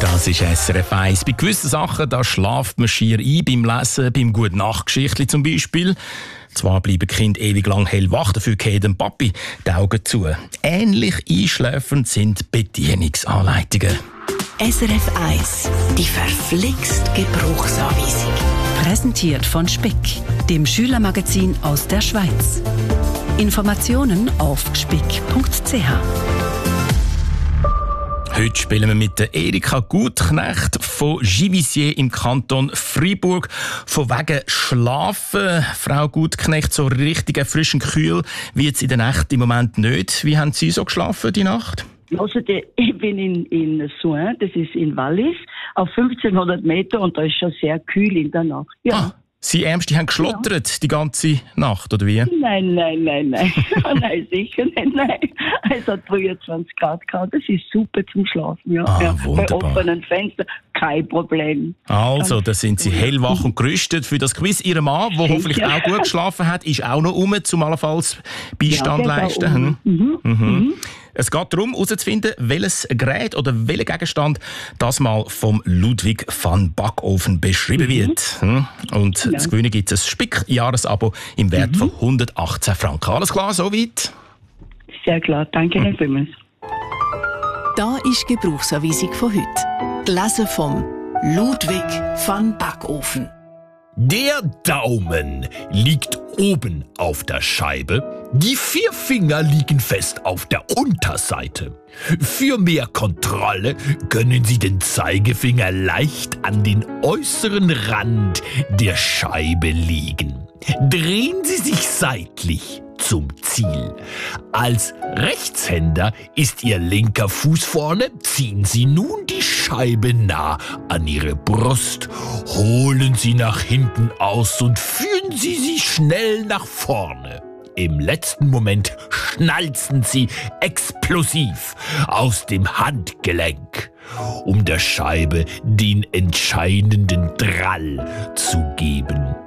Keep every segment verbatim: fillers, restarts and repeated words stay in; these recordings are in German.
Das ist S R F eins. Bei gewissen Sachen da schlaft man schier ein, beim Lesen, beim Gute-Nacht-Geschichtli zum Beispiel. Zwar bleiben Kinder ewig lang hellwach, dafür gehen dem Papi die Augen zu. Ähnlich einschläfernd sind Bedienungsanleitungen. S R F eins, die verflixt Gebrauchsanweisung. Präsentiert von Speck, dem Schülermagazin aus der Schweiz. Informationen auf speck punkt c h. Heute spielen wir mit der Erika Gutknecht von Givisiez im Kanton Freiburg. Von wegen Schlafen. Frau Gutknecht, so richtig frisch und kühl wird es in der Nacht im Moment nicht. Wie haben Sie so geschlafen die Nacht? Also, ich bin in, in Soin, das ist in Wallis, auf fünfzehnhundert Meter und da ist schon sehr kühl in der Nacht. Ja. Ah, Sie Ärmste haben geschlottert ja. die ganze Nacht, oder wie? Nein, nein, nein, nein. Nein, sicher nicht, nein. Es hat dreiundzwanzig Grad gehabt, das ist super zum Schlafen, ja. Ah, ja. wunderbar. Bei offenen Fenstern kein Problem. Also, da sind Sie hellwach und gerüstet für das Quiz. Ihr Mann, der hoffentlich auch gut geschlafen hat, ist auch noch um, zum allenfalls Beistand ja, leisten. Um. Mhm. Mhm. Mhm. Es geht darum, herauszufinden, welches Gerät oder welcher Gegenstand das mal vom Ludwig van Backoven beschrieben wird. Mhm. Und ja. zu gewinnen gibt es ein Spick-Jahresabo im Wert mhm. von hundertachtzehn Franken. Alles klar, soweit? Sehr klar, danke Ihnen vielmals. Da ist die Gebrauchsanweisung von heute. Gelesen vom Ludwig van Backoven. Der Daumen liegt oben auf der Scheibe, die vier Finger liegen fest auf der Unterseite. Für mehr Kontrolle können Sie den Zeigefinger leicht an den äußeren Rand der Scheibe legen. Drehen Sie sich seitlich zum Ziel. Als Rechtshänder ist Ihr linker Fuß vorne. Ziehen Sie nun die Scheibe nah an Ihre Brust. Holen Sie nach hinten aus und führen Sie sie schnell nach vorne. Im letzten Moment schnalzen Sie explosiv aus dem Handgelenk, um der Scheibe den entscheidenden Drall zu geben.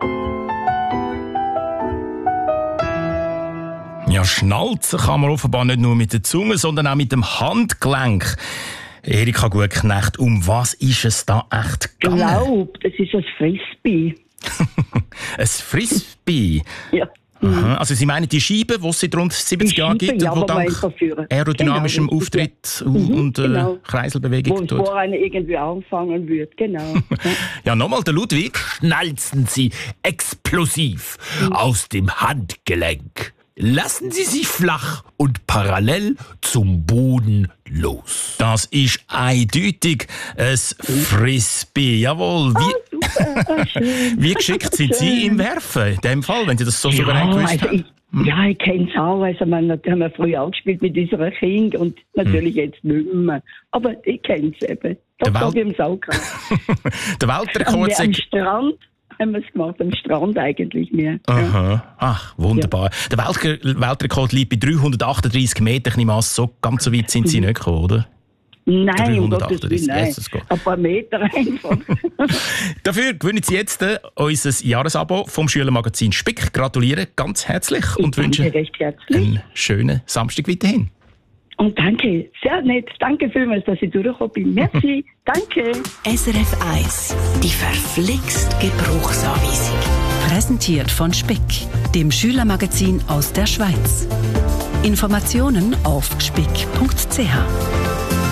Ja, schnalzen kann man offenbar nicht nur mit der Zunge, sondern auch mit dem Handgelenk. Erika Gutknecht, um was ist es da echt gegangen? Ich glaube, das ist ein Frisbee. Ein Frisbee? Ja. Aha. Also Sie meinen die Scheibe, die es seit rund siebzig Jahren gibt, ja, und die dank aerodynamischem genau, Auftritt und, mhm, und äh, genau. Kreiselbewegung tut? Wo es vorher irgendwie anfangen wird, genau. Ja, nochmal, der Ludwig. Schnalzen Sie explosiv mhm. aus dem Handgelenk. Lassen Sie sich flach und parallel zum Boden los. Das ist eindeutig ein Frisbee. Jawohl. Wie, ah, wie geschickt sind Sie im Werfen, in dem Fall, wenn Sie das so ja, souverän gewusst also haben? Ich, ja, ich kenne es auch. Also, man, das haben wir früher auch gespielt mit unserer Kind und natürlich hm. jetzt nicht mehr. Aber ich kenne es eben. Das habe ich im Sau gehabt. Der Weltrekord am Strand haben wir es gemacht, am Strand eigentlich mehr. Aha. Ja. Ach, wunderbar. Ja. Der Welt- Weltrekord liegt bei dreihundertachtunddreissig Meter. Ich nehme an, so ganz so weit sind Sie nicht gekommen, oder? Nein, um Gottes Willen, nein. Yes, ein paar Meter einfach. Dafür gewinnen Sie jetzt äh, unser Jahresabo vom Schülermagazin Spick. Gratuliere ganz herzlich ich und wünsche recht herzlich. einen schönen Samstag weiterhin. Und danke, sehr nett. Danke vielmals, dass ich durchgekommen bin. Merci, danke. S R F eins, die verflixt Gebrauchsanweisung. Präsentiert von Speck, dem Schülermagazin aus der Schweiz. Informationen auf speck punkt c h.